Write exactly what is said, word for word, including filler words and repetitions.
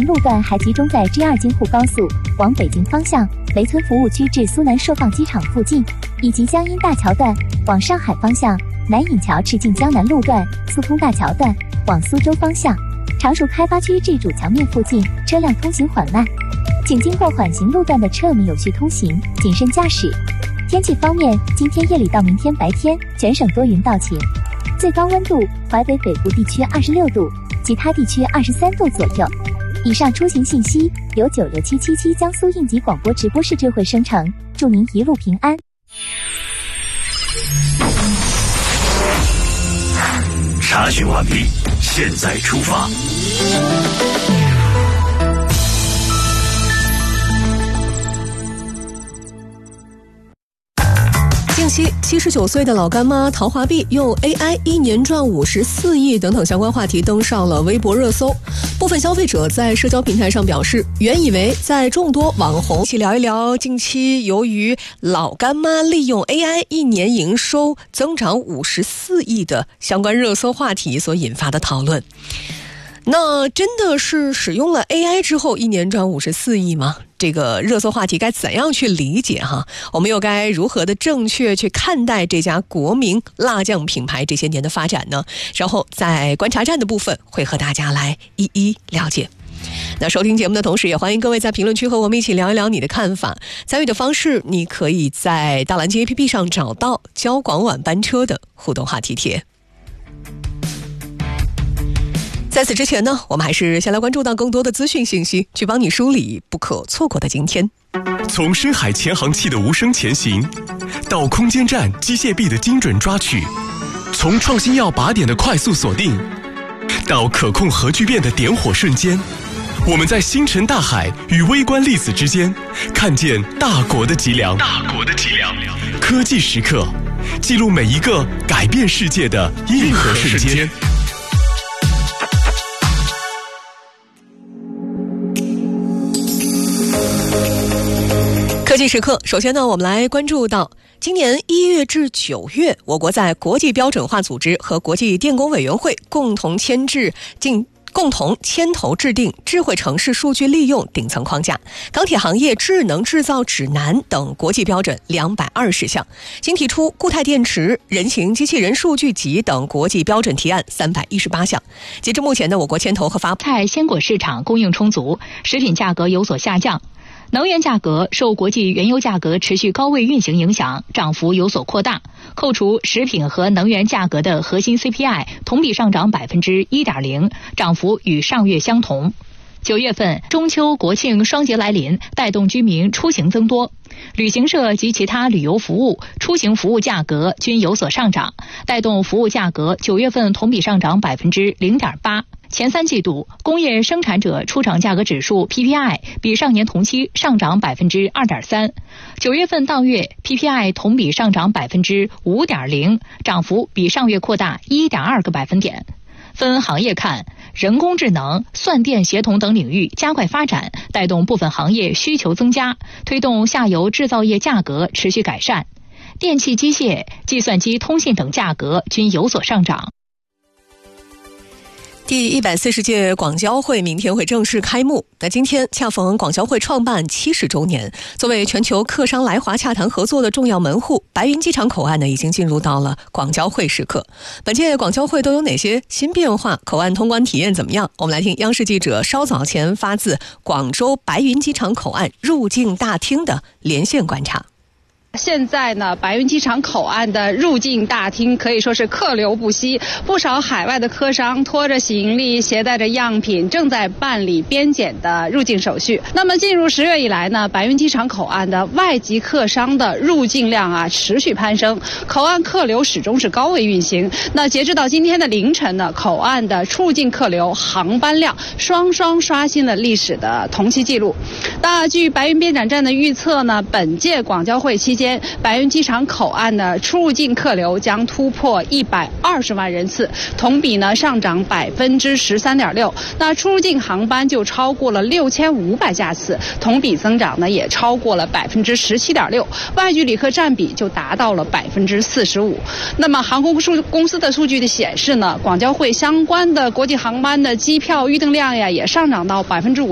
路段还集中在 G 二 京沪高速往北京方向雷村服务区至苏南设放机场附近，以及江阴大桥段往上海方向南引桥至晋江南路段苏通大桥段往苏州方向常熟开发区至主桥面附近车辆通行缓慢，请经过缓行路段的车们有序通行，谨慎驾驶。天气方面，今天夜里到明天白天全省多云到晴，最高温度淮北北部地区二十六度，其他地区二十三度左右。以上出行信息由九六七七七江苏应急广播直播室智慧生成，祝您一路平安。 查询完毕，现在出发。 近期，七十九岁的老干妈陶华碧用 A I 一年赚五十四亿等等相关话题登上了微博热搜。部分消费者在社交平台上表示，原以为在众多网红一起聊一聊近期由于老干妈利用 A I 一年营收增长五十四亿的相关热搜话题所引发的讨论。那真的是使用了 A I 之后一年赚五十四亿吗？这个热搜话题该怎样去理解哈？我们又该如何的正确去看待这家国民辣酱品牌这些年的发展呢？然后在观察站的部分会和大家来一一了解。那收听节目的同时，也欢迎各位在评论区和我们一起聊一聊你的看法。参与的方式，你可以在大蓝鲸 A P P 上找到交广晚班车的互动话题帖。在此之前呢，我们还是先来关注到更多的资讯信息，去帮你梳理不可错过的今天。 从深海潜航器的无声前行，到空间站机械臂的精准抓取，从创新药靶点的快速锁定，到可控核聚变的点火瞬间，我们在星辰大海与微观粒子之间，看见大国的脊梁。大国的脊梁，科技时刻，记录每一个改变世界的硬核瞬间。 科技时刻，首先呢，我们来关注到今年一月至九月，我国在国际标准化组织和国际电工委员会共同签制进。共同牵头制定智慧城市数据利用顶层框架、钢铁行业智能制造指南等国际标准两百二十项，新提出固态电池、人形机器人数据集等国际标准提案三百一十八项。截至目前呢，我国牵头和发布菜鲜果市场供应充足，食品价格有所下降。能源价格受国际原油价格持续高位运行影响，涨幅有所扩大。扣除食品和能源价格的核心 C P I 同比上涨 百分之一点零， 涨幅与上月相同。九月份中秋国庆双节来临，带动居民出行增多，旅行社及其他旅游服务、出行服务价格均有所上涨，带动服务价格九月份同比上涨 百分之零点八。前三季度工业生产者出厂价格指数 P P I 比上年同期上涨 百分之二点三， 九月份当月 P P I 同比上涨 百分之五点零， 涨幅比上月扩大 一点二个百分点。分行业看，人工智能、算电协同等领域加快发展，带动部分行业需求增加，推动下游制造业价格持续改善。电气机械、计算机通信等价格均有所上涨。 第一百四十届广交会明天会正式开幕。那今天恰逢广交会创办七十周年，作为全球客商来华洽谈合作的重要门户，白云机场口岸呢已经进入到了广交会时刻。本届广交会都有哪些新变化？口岸通关体验怎么样？我们来听央视记者稍早前发自广州白云机场口岸入境大厅的连线观察。 现在呢，白云机场口岸的入境大厅可以说是客流不息，不少海外的客商拖着行李，携带着样品，正在办理边检的入境手续。那么进入十月以来呢，白云机场口岸的外籍客商的入境量啊持续攀升，口岸客流始终是高位运行。那截至到今天的凌晨呢，口岸的出入境客流航班量双双刷新了历史的同期记录。那据白云边检站的预测呢，本届广交会期间，白云机场口岸的出入境客流将突破一百二十万人次，同比呢上涨百分之十三点六。那出入境航班就超过了六千五百架次，同比增长呢也超过了百分之十七点六，外籍旅客占比就达到了百分之四十五。那么航空数公司的数据的显示呢，广交会相关的国际航班的机票预订量呀也上涨到百分之五。